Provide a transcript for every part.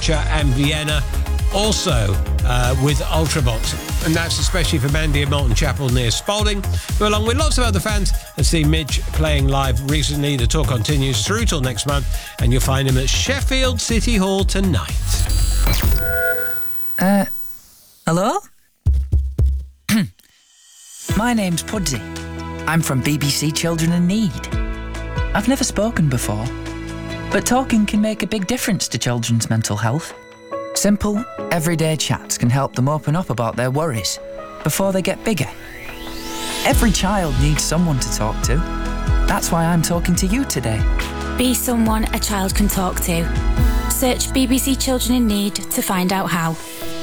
Lancashire and Vienna, also with Ultravox. And that's especially for Mandy at Moulton Chapel near Spalding, who, along with lots of other fans, have seen Midge playing live recently. The tour continues through till next month, and you'll find him at Sheffield City Hall tonight. Hello? My name's Pudsey. I'm from BBC Children in Need. I've never spoken before, but talking can make a big difference to children's mental health. Simple, everyday chats can help them open up about their worries before they get bigger. Every child needs someone to talk to. That's why I'm talking to you today. Be someone a child can talk to. Search BBC Children in Need to find out how.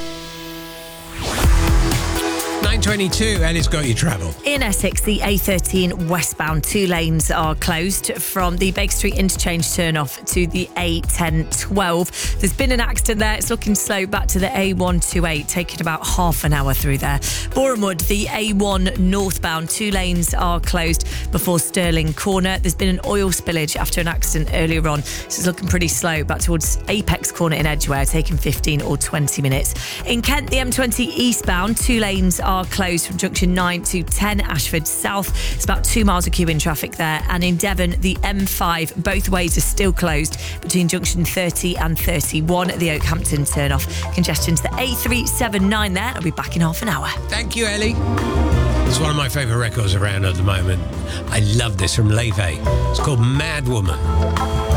9:22, and it's got your travel. In Essex, the A13 westbound, 2 lanes are closed from the Baker Street interchange turn-off to the A1012. There's been an accident there. It's looking slow back to the A128, taking about half an hour through there. Borehamwood, the A1 northbound, 2 lanes are closed before Stirling Corner. There's been an oil spillage after an accident earlier on. This is looking pretty slow back towards Apex Corner in Edgware, taking 15 or 20 minutes. In Kent, the M20 eastbound, 2 lanes are closed from junction 9 to 10 Ashford South. It's about 2 miles of queue in traffic there. And in Devon, the M5, both ways are still closed between junction 30 and 31 at the Oakhampton turn-off. Congestion to the A379 there. I'll be back in half an hour. Thank you, Ellie. It's one of my favourite records around at the moment. I love this from Leve. It's called Mad Woman.